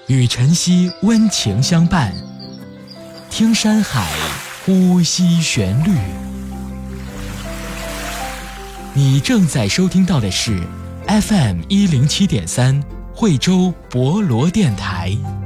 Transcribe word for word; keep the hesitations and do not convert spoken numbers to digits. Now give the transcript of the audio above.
与晨曦温情相伴，听山海，呼吸旋律。你正在收听到的是 F M 一零七点三惠州博罗电台。